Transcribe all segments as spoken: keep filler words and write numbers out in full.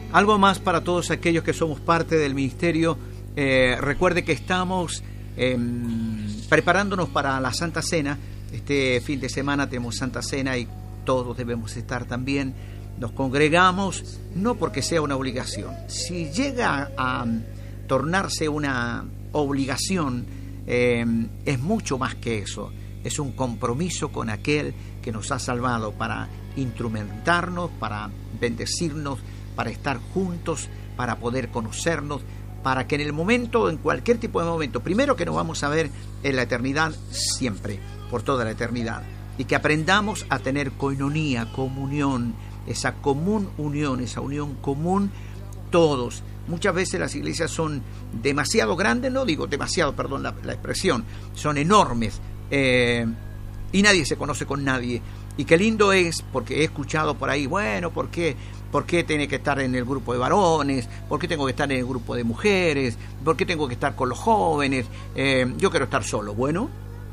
Algo más para todos aquellos que somos parte del ministerio. Eh, recuerde que estamos eh, preparándonos para la Santa Cena. Este fin de semana tenemos Santa Cena y todos debemos estar también. Nos congregamos no porque sea una obligación. Si llega a tornarse una obligación, eh, es mucho más que eso. Es un compromiso con aquel que nos ha salvado para instrumentarnos, para bendecirnos, para estar juntos, para poder conocernos, para que en el momento, en cualquier tipo de momento, primero que nos vamos a ver en la eternidad siempre, por toda la eternidad, y que aprendamos a tener koinonía, comunión, esa común unión, esa unión común todos. Muchas veces las iglesias son demasiado grandes, no digo demasiado, perdón la, la expresión, son enormes, eh, y nadie se conoce con nadie. Y qué lindo es, porque he escuchado por ahí, bueno, ¿por qué, ¿por qué tiene que estar en el grupo de varones? ¿Por qué tengo que estar en el grupo de mujeres? ¿Por qué tengo que estar con los jóvenes? Eh, yo quiero estar solo. Bueno,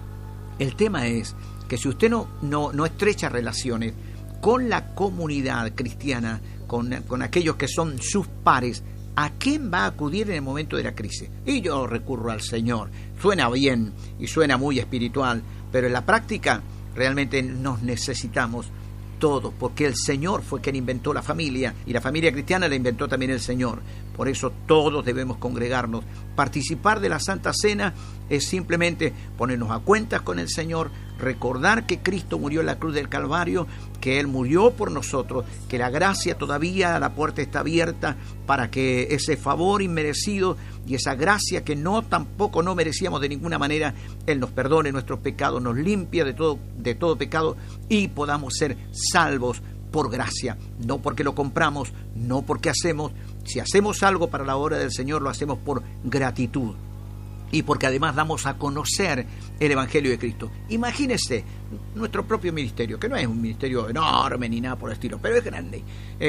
el tema es que si usted no, no, no estrecha relaciones con la comunidad cristiana, con, con aquellos que son sus pares, ¿a quién va a acudir en el momento de la crisis? Y yo recurro al Señor. Suena bien y suena muy espiritual, pero en la práctica realmente nos necesitamos todos, porque el Señor fue quien inventó la familia, y la familia cristiana la inventó también el Señor. Por eso todos debemos congregarnos. Participar de la Santa Cena es simplemente ponernos a cuentas con el Señor, recordar que Cristo murió en la cruz del Calvario, que Él murió por nosotros, que la gracia todavía, la puerta está abierta para que ese favor inmerecido y esa gracia que no tampoco no merecíamos de ninguna manera, Él nos perdone nuestros pecados, nos limpia de todo, de todo pecado y podamos ser salvos por gracia, no porque lo compramos, no porque hacemos. Si hacemos algo para la obra del Señor, lo hacemos por gratitud y porque además damos a conocer el Evangelio de Cristo. Imagínese nuestro propio ministerio, que no es un ministerio enorme ni nada por el estilo, pero es grande.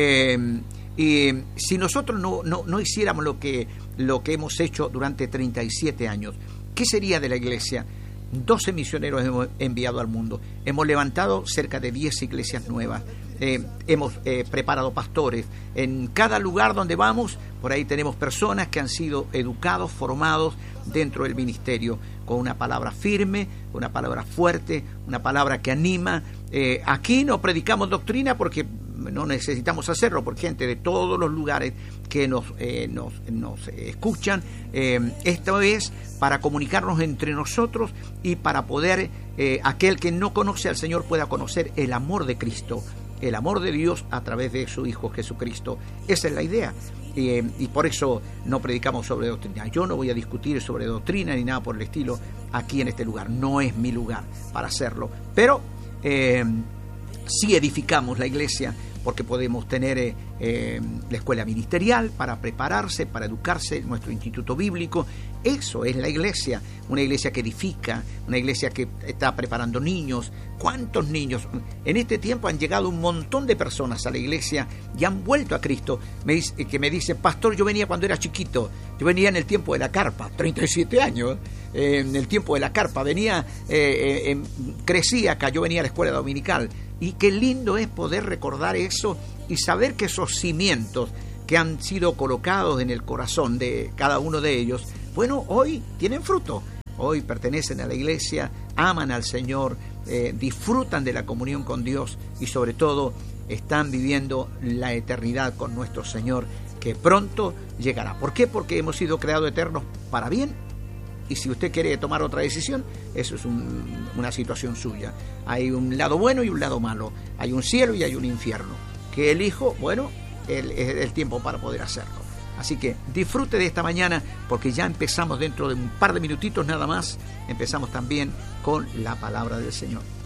Eh, y si nosotros no, no, no hiciéramos lo que, lo que hemos hecho durante treinta y siete años, ¿qué sería de la iglesia? doce misioneros hemos enviado al mundo, hemos levantado cerca de diez iglesias nuevas, eh, hemos eh, preparado pastores. En cada lugar donde vamos, por ahí tenemos personas que han sido educados, formados dentro del ministerio, con una palabra firme, una palabra fuerte, una palabra que anima. Eh, aquí no predicamos doctrina porque no necesitamos hacerlo, por gente de todos los lugares que nos, eh, nos, nos escuchan. Eh, esto es para comunicarnos entre nosotros y para poder, eh, aquel que no conoce al Señor pueda conocer el amor de Cristo, el amor de Dios a través de su Hijo Jesucristo. Esa es la idea. Eh, y por eso no predicamos sobre doctrina. Yo no voy a discutir sobre doctrina ni nada por el estilo aquí en este lugar. No es mi lugar para hacerlo. Pero eh, sí edificamos la iglesia, porque podemos tener eh, eh, la escuela ministerial para prepararse, para educarse, nuestro instituto bíblico. Eso es la iglesia, una iglesia que edifica, una iglesia que está preparando niños. ¿Cuántos niños? En este tiempo han llegado un montón de personas a la iglesia y han vuelto a Cristo. Me dice, que me dice, pastor, yo venía cuando era chiquito, yo venía en el tiempo de la carpa, treinta y siete años, eh, en el tiempo de la carpa, venía, eh, eh, crecí acá, yo venía a la escuela dominical. Y qué lindo es poder recordar eso y saber que esos cimientos que han sido colocados en el corazón de cada uno de ellos, bueno, hoy tienen fruto. Hoy pertenecen a la iglesia, aman al Señor, eh, disfrutan de la comunión con Dios y sobre todo están viviendo la eternidad con nuestro Señor, que pronto llegará. ¿Por qué? Porque hemos sido creados eternos para bien. Y si usted quiere tomar otra decisión, eso es un, una situación suya. Hay un lado bueno y un lado malo. Hay un cielo y hay un infierno. ¿Qué elijo? Bueno, el, es el tiempo para poder hacerlo. Así que disfrute de esta mañana, porque ya empezamos dentro de un par de minutitos nada más. Empezamos también con la palabra del Señor.